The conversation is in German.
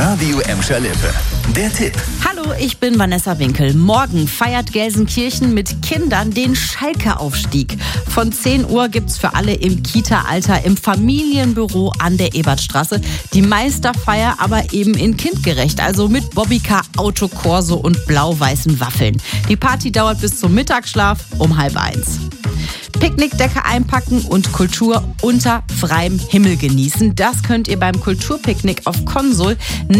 Radio Emscher Lippe. Der Tipp. Hallo, ich bin Vanessa Winkel. Morgen feiert Gelsenkirchen mit Kindern den Schalke-Aufstieg. Von 10 Uhr gibt's für alle im Kita-Alter im Familienbüro an der Ebertstraße die Meisterfeier, aber eben in kindgerecht, also mit Bobbycar, Autokorso und blau-weißen Waffeln. Die Party dauert bis zum Mittagsschlaf um 12:30. Picknickdecke einpacken und Kultur unter freiem Himmel genießen. Das könnt ihr beim Kulturpicknick auf Konsul.